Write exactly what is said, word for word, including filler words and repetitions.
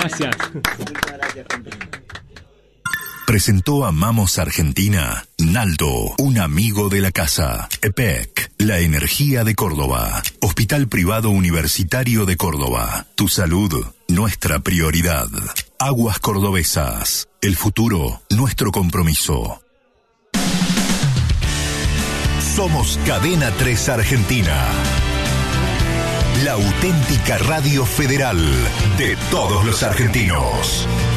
gracias. Presentó Amamos Argentina, Naldo, un amigo de la casa. E P E C, la energía de Córdoba. Hospital Privado Universitario de Córdoba. Tu salud, nuestra prioridad. Aguas Cordobesas, el futuro, nuestro compromiso. Somos Cadena tres Argentina. La auténtica radio federal de todos los argentinos.